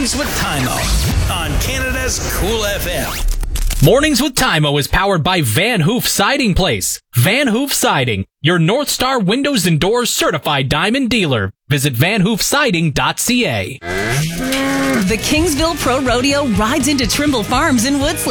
Mornings with Tymo on Canada's Cool FM. Mornings with Tymo is powered by Van Hoof Siding Place. Van Hoof Siding, your North Star Windows and Doors certified diamond dealer. Visit vanhoofsiding.ca. The Kingsville Pro Rodeo rides into Trimble Farms in Woodsley.